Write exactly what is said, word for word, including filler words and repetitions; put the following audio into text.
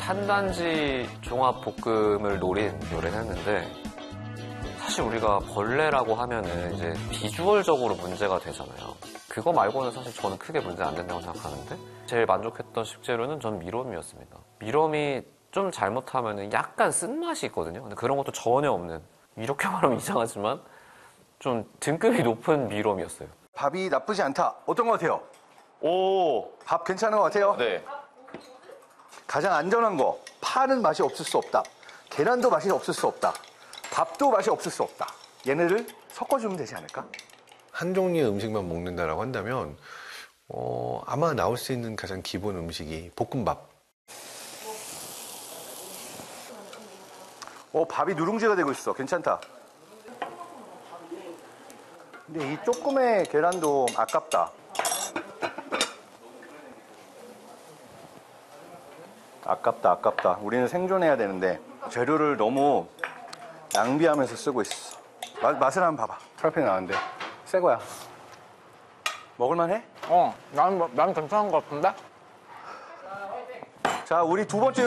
탄단지 종합볶음을 노린 요리를 했는데 사실 우리가 벌레라고 하면은 이제 비주얼적으로 문제가 되잖아요. 그거 말고는 사실 저는 크게 문제 안 된다고 생각하는데 제일 만족했던 식재료는 전 미럼이었습니다. 미럼이 좀 잘못하면은 약간 쓴맛이 있거든요. 근데 그런 것도 전혀 없는, 이렇게 말하면 이상하지만 좀 등급이 높은 미럼이었어요. 밥이 나쁘지 않다. 어떤 것 같아요? 오. 밥 괜찮은 것 같아요? 네. 가장 안전한 거, 파는 맛이 없을 수 없다. 계란도 맛이 없을 수 없다. 밥도 맛이 없을 수 없다. 얘네를 섞어주면 되지 않을까? 한 종류의 음식만 먹는다라고 한다면 어, 아마 나올 수 있는 가장 기본 음식이 볶음밥. 어, 밥이 누룽지가 되고 있어. 괜찮다. 근데 이 조금의 계란도 아깝다. 아깝다, 아깝다. 우리는 생존해야 되는데 재료를 너무 낭비하면서 쓰고 있어. 마, 맛을 한번 봐봐. 프라이팬 나왔는데 새 거야. 먹을만해? 어, 난, 난 괜찮은 것 같은데? 자, 우리 두 번째